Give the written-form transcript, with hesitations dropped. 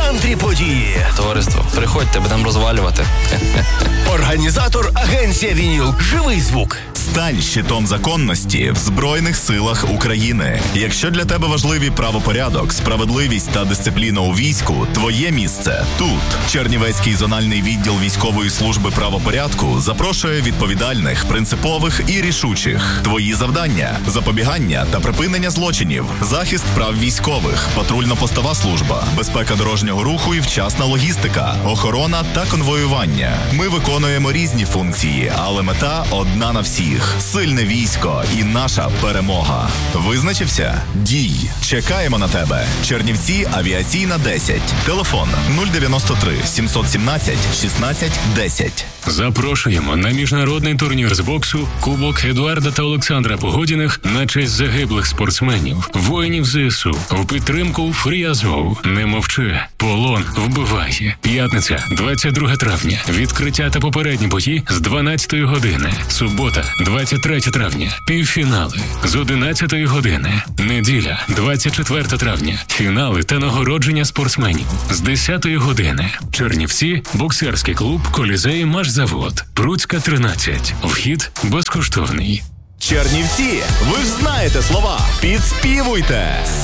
центрі події. Товариство, приходьте, будемо розвалювати. Організатор агенція «Вініл». Живий звук. Стань щитом законності в Збройних силах України. Якщо для тебе важливі правопорядок, справедливість та дисципліна у війську, твоє місце тут. Чернівецький зональний відділ військової служби правопорядку запрошує відповідальних, принципових і рішучих. Твої завдання – запобігання та припинення злочинів, захист прав військових, патрульно-постова служба, безпека дорожнього руху і вчасна логістика, охорона та конвоювання. Ми виконуємо різні функції, але мета одна на всіх. Сильне військо і наша перемога. Визначився? Дій. Чекаємо на тебе. Чернівці, авіаційна 10. Телефон 093 717 16 10. Запрошуємо на міжнародний турнір з боксу Кубок Едуарда та Олександра Погодіних на честь загиблих спортсменів, воїнів ЗСУ, в підтримку Фрі Азов. Не мовчи. Полон вбиває. П'ятниця, 22 травня. Відкриття та попередні бої з 12 години. Субота, 23 травня. Півфінали з 11 години. Неділя, 24 травня. Фінали та нагородження спортсменів з 10 години. Чернівці, боксерський клуб Колізей Машзавод. Пруцька, 13. Вхід безкоштовний. Чернівці, ви ж знаєте слова. Підспівуйте!